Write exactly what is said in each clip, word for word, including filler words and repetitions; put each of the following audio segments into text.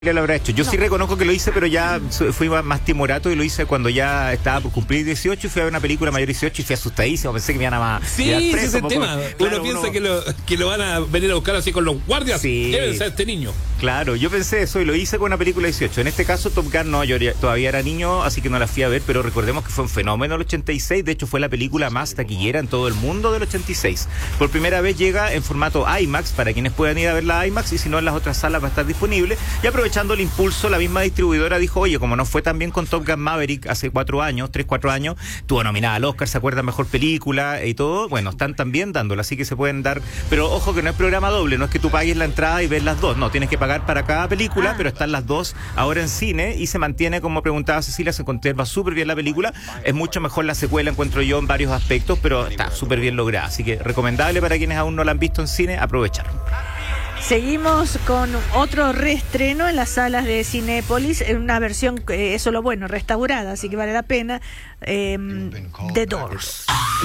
Lo habrá hecho. Yo no. sí reconozco que lo hice, pero ya fui más timorato y lo hice cuando ya estaba por cumplir dieciocho y fui a ver una película mayor de dieciocho y fui asustadísimo. Pensé que me iban a Sí, ese es el tema. Uno claro, piensa uno... Que, lo, que lo van a venir a buscar así con los guardias. Sí. Debe ser este niño. Claro, yo pensé eso y lo hice con una película de dieciocho. En este caso, Top Gun no, yo todavía era niño, así que no la fui a ver, pero recordemos que fue un fenómeno el ochenta y seis. De hecho, fue la película más taquillera en todo el mundo del ochenta y seis. Por primera vez llega en formato IMAX, para quienes puedan ir a ver la IMAX, y si no, en las otras salas va a estar disponible. Y aprovechando el impulso, la misma distribuidora dijo, oye, como no fue tan bien con Top Gun Maverick hace cuatro años, tres, cuatro años, tuvo nominada al Oscar, se acuerda, mejor película y todo, bueno, están también dándola, así que se pueden dar, pero ojo que no es programa doble, no es que tú pagues la entrada y ves las dos, no, tienes que pagar para cada película, ah. pero están las dos ahora en cine y se mantiene, como preguntaba Cecilia, se conserva súper bien la película, es mucho mejor la secuela, encuentro yo, en varios aspectos, pero está súper bien lograda, así que recomendable para quienes aún no la han visto en cine, aprovechar. Seguimos con otro reestreno en las salas de Cinépolis, en una versión, eh, eso lo bueno, restaurada, así que vale la pena, eh, The Doors.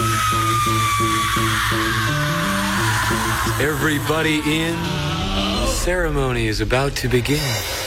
Everybody in, ceremony is about to begin.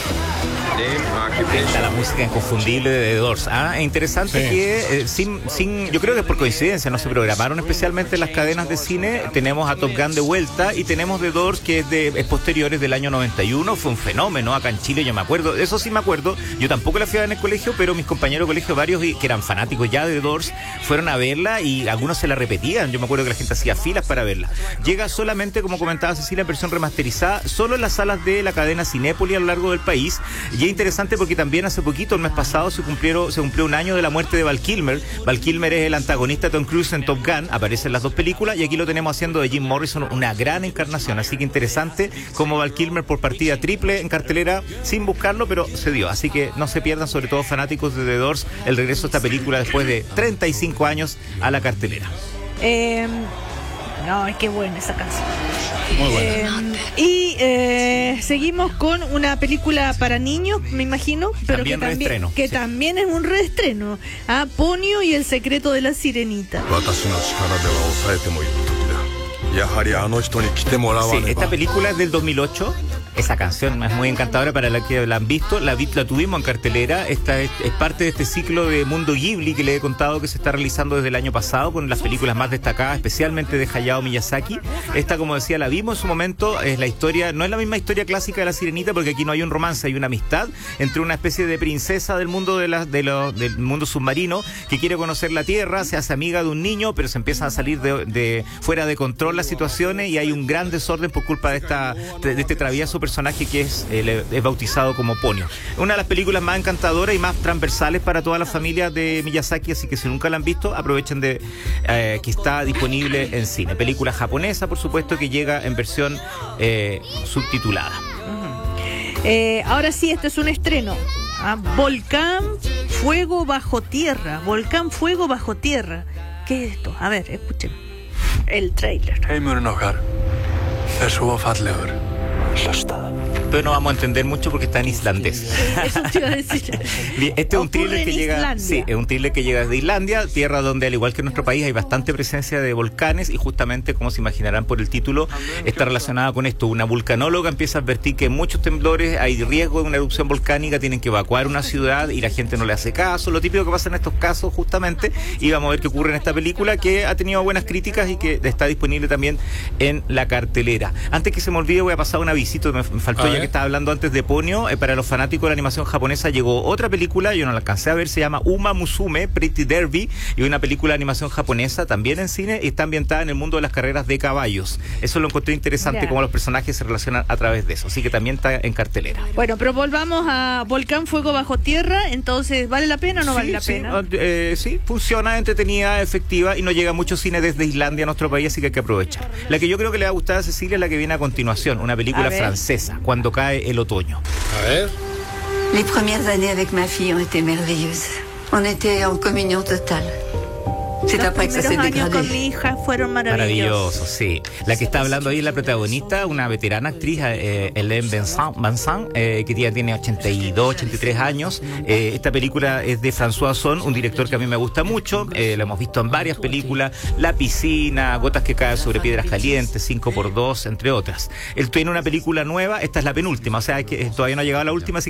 Está la música inconfundible de The Doors. Ah, es interesante sí. que, eh, sin, sin, yo creo que por coincidencia, no se programaron especialmente las cadenas de cine. Tenemos a Top Gun de vuelta y tenemos The Doors, que es de es posteriores del año noventa y uno. Fue un fenómeno acá en Chile, yo me acuerdo. Eso sí me acuerdo. Yo tampoco la fui a ver en el colegio, pero mis compañeros de colegio, varios que eran fanáticos ya de The Doors, fueron a verla y algunos se la repetían. Yo me acuerdo que la gente hacía filas para verla. Llega solamente, como comentaba Cecilia, en versión remasterizada, solo en las salas de la cadena Cinépolis a lo largo del país. Y es interesante porque también hace poquito, el mes pasado, se cumplieron, se cumplió un año de la muerte de Val Kilmer. Val Kilmer es el antagonista de Tom Cruise en Top Gun, aparece en las dos películas y aquí lo tenemos haciendo de Jim Morrison, una gran encarnación, así que interesante como Val Kilmer por partida triple en cartelera sin buscarlo, pero se dio, así que no se pierdan, sobre todo fanáticos de The Doors, el regreso de esta película después de treinta y cinco años a la cartelera. Eh, no, es que buena esa canción. Muy buena. Eh, y eh, seguimos con una película para niños, me imagino, pero también que, también, que sí. también es un reestreno. Ah, Ponyo y el secreto de la sirenita. Sí, esta película es del dos mil ocho. Esa canción es muy encantadora para la que la han visto, la, la tuvimos en cartelera. Esta es, es parte de este ciclo de Mundo Ghibli que le he contado que se está realizando desde el año pasado con las películas más destacadas, especialmente de Hayao Miyazaki. Esta, como decía, la vimos en su momento, es la historia, no es la misma historia clásica de la sirenita porque aquí no hay un romance, hay una amistad entre una especie de princesa del mundo de la, de lo, del mundo submarino que quiere conocer la tierra, se hace amiga de un niño, pero se empiezan a salir de, de fuera de control las situaciones y hay un gran desorden por culpa de esta de, de este travieso personaje que es, eh, es bautizado como Ponyo. Una de las películas más encantadoras y más transversales para toda la familia de Miyazaki, así que si nunca la han visto, aprovechen de eh, que está disponible en cine. Película japonesa, por supuesto, que llega en versión eh, subtitulada. Uh-huh. Eh, ahora sí, este es un estreno. Ah, Volcán Fuego Bajo Tierra. Volcán Fuego Bajo Tierra. ¿Qué es esto? A ver, escuchen el trailer. Pero no vamos a entender mucho porque está en islandés. Sí, eso te iba a decir. Este es un thriller que llega, Islandia. sí, es un thriller que llega desde Islandia, tierra donde, al igual que en nuestro país, hay bastante presencia de volcanes y justamente, como se imaginarán por el título, está relacionada con esto. Una vulcanóloga empieza a advertir que en muchos temblores hay riesgo de una erupción volcánica, tienen que evacuar una ciudad y la gente no le hace caso, lo típico que pasa en estos casos justamente, y vamos a ver qué ocurre en esta película que ha tenido buenas críticas y que está disponible también en la cartelera. Antes que se me olvide, voy a pasar una visita, me faltó ya que estaba hablando antes de Ponyo, eh, para los fanáticos de la animación japonesa llegó otra película, yo no la alcancé a ver, se llama Uma Musume Pretty Derby, y una película de animación japonesa también en cine y está ambientada en el mundo de las carreras de caballos. Eso lo encontré interesante, yeah. Cómo los personajes se relacionan a través de eso, así que también está en cartelera. Bueno, pero volvamos a Volcán Fuego Bajo Tierra, entonces, ¿vale la pena o no sí, vale la sí, pena? Eh, sí, funciona, entretenida, efectiva y no llega mucho cine desde Islandia a nuestro país, así que hay que aprovechar. La que yo creo que le va a gustar a Cecilia es la que viene a continuación, una película francesa, Cuando cae el otoño. A ver. Les premières années avec ma fille ont été merveilleuses. On était en communion totale. Los primeros años con mi hija fueron maravillosos. Maravilloso, sí. La que está hablando ahí es la protagonista, una veterana actriz, eh, Hélène Vincent, Vincent eh, que ya tiene ochenta y dos, ochenta y tres años. Eh, esta película es de François Ozon, un director que a mí me gusta mucho. Eh, lo hemos visto en varias películas. La piscina, Gotas que caen sobre piedras calientes, cinco por dos, entre otras. Él tiene una película nueva, esta es la penúltima, o sea, que todavía no ha llegado a la última, así